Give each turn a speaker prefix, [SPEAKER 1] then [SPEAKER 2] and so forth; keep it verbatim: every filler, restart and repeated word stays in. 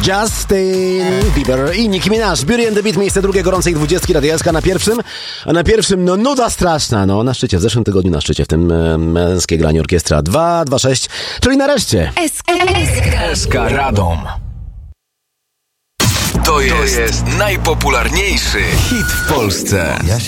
[SPEAKER 1] Justin Bieber i Nicki Minaj. Beauty and the Beat, miejsce drugie gorącej dwudziestki Radia S K na pierwszym. A na pierwszym, no nuda straszna, no na szczycie, w zeszłym tygodniu na szczycie, w tym e, męskie granie orkiestra dwa dwa sześć, czyli nareszcie
[SPEAKER 2] S K S K Radom.
[SPEAKER 3] To jest, to jest najpopularniejszy hit w Polsce.